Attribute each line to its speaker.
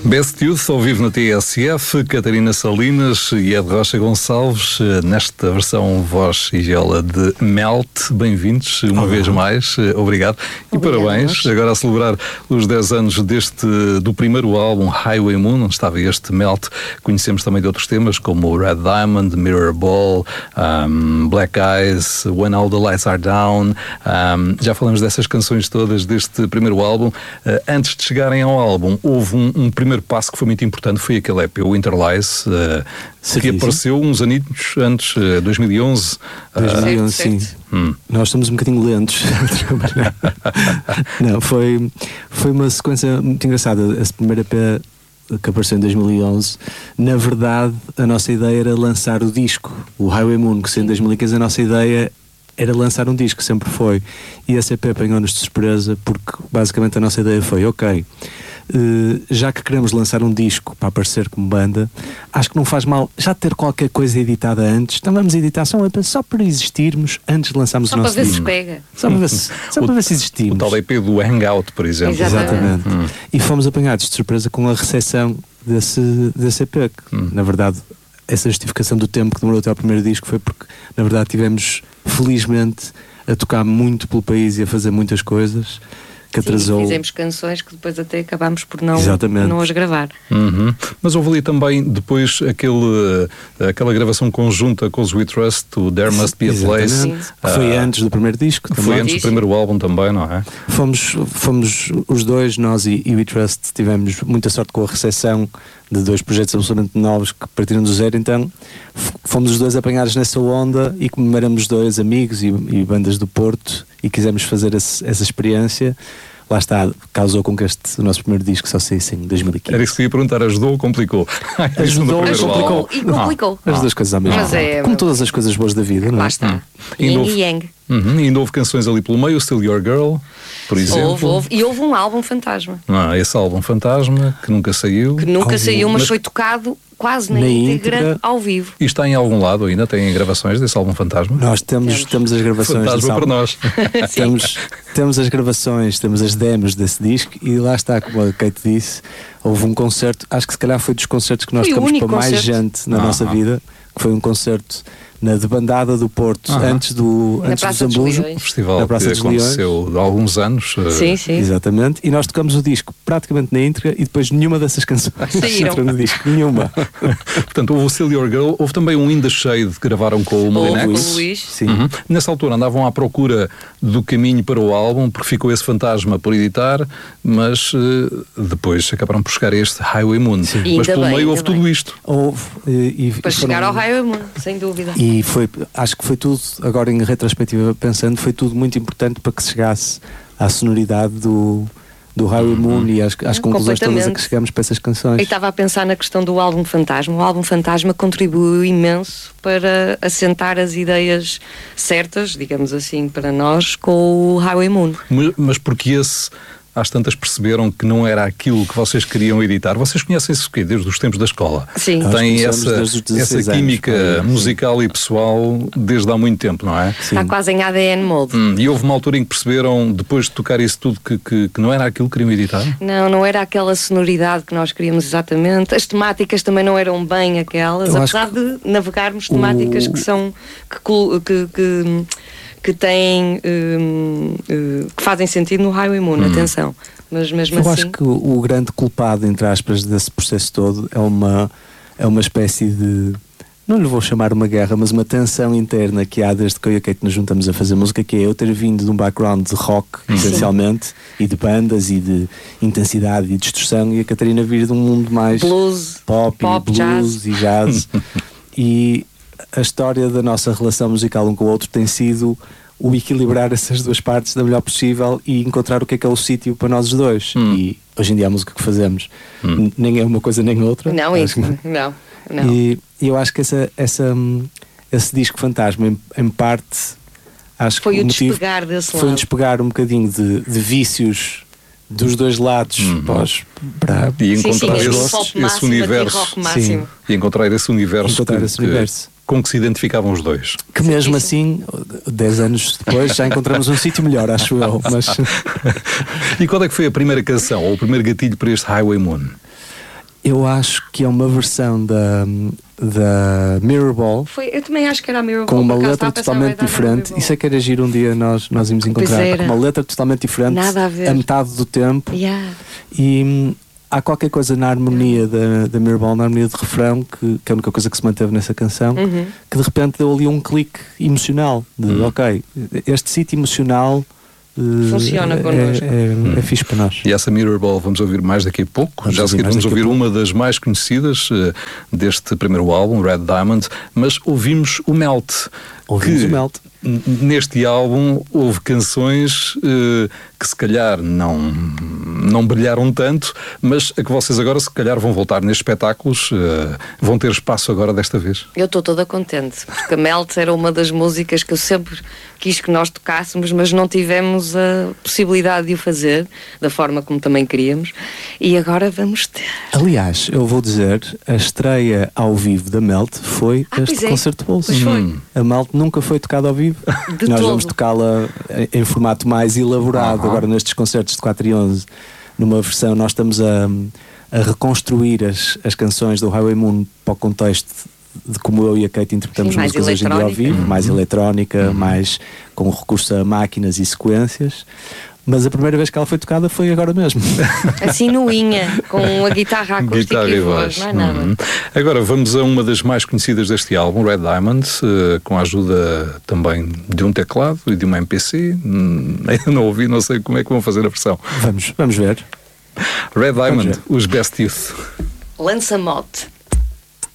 Speaker 1: Best Youth ao vivo na TSF, Catarina Salinas e Ed Rocha Gonçalves, nesta versão voz e viola de Melt. Bem-vindos uma vez mais, obrigado. E parabéns, agora a celebrar os 10 anos do primeiro álbum, Highway Moon, onde estava este Melt. Conhecemos também de outros temas como Red Diamond, Mirror Ball, Black Eyes, When All the Lights Are Down. Já falamos dessas canções todas deste primeiro álbum. Antes de chegarem ao álbum, houve um primeiro passo que foi muito importante, foi aquele EP, o Winter Lies, que apareceu uns anitos antes, 2011.
Speaker 2: 2011, sim. Nós estamos um bocadinho lentos a trabalhar. Não, foi uma sequência muito engraçada. Esse primeiro EP que apareceu em 2011, na verdade a nossa ideia era lançar o disco, o Highway Moon, que sendo em 2015 a nossa ideia era lançar um disco, sempre foi. E esse EP apanhou-nos de surpresa, porque basicamente a nossa ideia foi, ok, já que queremos lançar um disco para aparecer como banda, acho que não faz mal já ter qualquer coisa editada antes, então vamos editar só para existirmos antes de lançarmos o nosso disco.
Speaker 3: Só para ver se pega.
Speaker 2: Só para ver se existimos.
Speaker 1: O tal EP do Hangout, por exemplo.
Speaker 2: Exatamente. E fomos apanhados de surpresa com a recepção desse EP, que, na verdade, essa justificação do tempo que demorou até ao primeiro disco foi porque, na verdade, tivemos, felizmente, a tocar muito pelo país e a fazer muitas coisas que atrasou.
Speaker 3: Sim, fizemos canções que depois até acabámos por não as gravar.
Speaker 1: Mas houve ali também depois aquela gravação conjunta com os We Trust, o There Must Be a Place.
Speaker 2: Que foi antes do primeiro disco também.
Speaker 1: Foi antes do primeiro álbum também, não é?
Speaker 2: Fomos os dois, nós e We Trust, tivemos muita sorte com a recepção de dois projetos absolutamente novos que partiram do zero, então fomos os dois apanhados nessa onda e como éramos dois amigos e bandas do Porto e quisemos fazer essa experiência, lá está, causou com que o nosso primeiro disco só saísse em 2015.
Speaker 1: Era isso que eu ia perguntar, ajudou ou complicou?
Speaker 2: Ajudou e complicou.
Speaker 3: E complicou.
Speaker 2: As duas coisas ao mesmo tempo. Como todas as coisas boas da vida, não é?
Speaker 3: Lá está. Yin e Yang.
Speaker 1: E ainda houve canções ali pelo meio, Still Your Girl, por exemplo.
Speaker 3: Houve. E houve um álbum Fantasma.
Speaker 1: Esse álbum Fantasma, que nunca saiu.
Speaker 3: Mas foi tocado quase na íntegra ao vivo.
Speaker 1: E está em algum lado ainda? Tem gravações desse álbum Fantasma?
Speaker 2: Nós temos as gravações.
Speaker 1: Fantasma para nós.
Speaker 2: temos as gravações, temos as demos desse disco e lá está, como a Kate disse, houve um concerto, acho que se calhar foi dos concertos que nós tocamos para mais gente na nossa vida, que foi um concerto na Debandada do Porto, antes do Zambujo,
Speaker 1: o festival que aconteceu há alguns anos.
Speaker 3: Sim.
Speaker 2: Exatamente, e nós tocamos o disco praticamente na íntegra e depois nenhuma dessas canções entrou no disco, nenhuma.
Speaker 1: Portanto, houve o Still Your Girl, houve também um In The Shade que gravaram com o Molinex.
Speaker 2: Sim.
Speaker 1: Nessa altura andavam à procura do caminho para o álbum, porque ficou esse Fantasma por editar, mas depois acabaram por chegar a este Highway Moon. Mas pelo meio houve tudo isto.
Speaker 3: Para chegar ao Highway Moon, sem dúvida.
Speaker 2: E acho que foi tudo, agora em retrospectiva pensando, foi tudo muito importante para que se chegasse à sonoridade do Highway Moon e às conclusões todas a que chegamos para essas canções.
Speaker 3: Eu estava a pensar na questão do álbum Fantasma. O álbum Fantasma contribuiu imenso para assentar as ideias certas, digamos assim, para nós, com o Highway Moon.
Speaker 1: Mas porque às tantas perceberam que não era aquilo que vocês queriam editar? Vocês conhecem isso desde os tempos da escola?
Speaker 3: Sim.
Speaker 1: Têm essa química musical e pessoal desde há muito tempo, não é?
Speaker 3: Está quase em ADN mode.
Speaker 1: E houve uma altura em que perceberam, depois de tocar isso tudo, que não era aquilo que queriam editar?
Speaker 3: Não era aquela sonoridade que nós queríamos exatamente. As temáticas também não eram bem aquelas, apesar de navegarmos temáticas que são... que têm que fazem sentido no Highway Moon, atenção, mas mesmo
Speaker 2: eu
Speaker 3: assim...
Speaker 2: acho que o grande culpado, entre aspas, desse processo todo é uma espécie de, não lhe vou chamar uma guerra, mas uma tensão interna que há desde que eu e a Kate nos juntamos a fazer música, que é eu ter vindo de um background de rock, essencialmente, e de bandas e de intensidade e distorção, e a Catarina vir de um mundo mais
Speaker 3: blues,
Speaker 2: pop e blues e jazz. E a história da nossa relação musical um com o outro tem sido o equilibrar essas duas partes da melhor possível e encontrar o que é o sítio para nós os dois. E hoje em dia a música que fazemos nem é uma coisa nem outra.
Speaker 3: Não.
Speaker 2: E eu acho que esse disco Fantasma, em parte, acho que
Speaker 3: foi o despegar desse lado.
Speaker 2: Foi um despegar um bocadinho de vícios dos dois lados
Speaker 1: e encontrar esse universo. E encontrar esse universo com que se identificavam os dois.
Speaker 2: Que mesmo assim, 10 anos depois, já encontramos um sítio melhor, acho eu. Mas...
Speaker 1: E qual é que foi a primeira canção ou o primeiro gatilho para este Highway Moon?
Speaker 2: Eu acho que é uma versão da Mirrorball.
Speaker 3: Eu também acho que era a Mirrorball.
Speaker 2: Com uma letra totalmente diferente. Isso é que era giro um dia nós íamos encontrar. Com uma letra totalmente diferente.
Speaker 3: Nada a ver.
Speaker 2: A metade do tempo.
Speaker 3: Yeah.
Speaker 2: E há qualquer coisa na harmonia da Mirrorball, na harmonia de refrão, que é a única coisa que se manteve nessa canção, que de repente deu ali um clique emocional. Ok, este sítio emocional
Speaker 3: funciona connosco.
Speaker 2: É fixe para nós.
Speaker 1: E essa Mirrorball vamos ouvir mais daqui a pouco. Já a seguir vamos ouvir uma das mais conhecidas deste primeiro álbum, Red Diamond, mas ouvimos o Melt.
Speaker 2: Ouvimos o Melt.
Speaker 1: Neste álbum houve canções que se calhar não brilharam tanto, mas a que vocês agora se calhar vão voltar nestes espetáculos, vão ter espaço agora desta vez.
Speaker 3: Eu estou toda contente, porque a Melt era uma das músicas que eu sempre quis que nós tocássemos, mas não tivemos a possibilidade de o fazer da forma como também queríamos, e agora vamos ter.
Speaker 2: Aliás, eu vou dizer, a estreia ao vivo da Melt foi este concerto de bolso. A Melt nunca foi tocada ao vivo. Nós vamos tocá-la em formato mais elaborado agora nestes concertos de 4 e 11, numa versão. Nós estamos a reconstruir as canções do Highway Moon para o contexto de como eu e a Kate interpretamos músicas hoje em dia ao vivo, mais eletrónica, mais com recurso a máquinas e sequências. Mas a primeira vez que ela foi tocada foi agora mesmo.
Speaker 3: Assim nuinha, com a guitarra acústica e voz, não é nada.
Speaker 1: Agora vamos a uma das mais conhecidas deste álbum, Red Diamond, com a ajuda também de um teclado e de uma MPC. Ainda não ouvi, não sei como é que vão fazer a versão.
Speaker 2: Vamos ver.
Speaker 1: Red Diamond, os Best Youth.
Speaker 3: Lança-mote.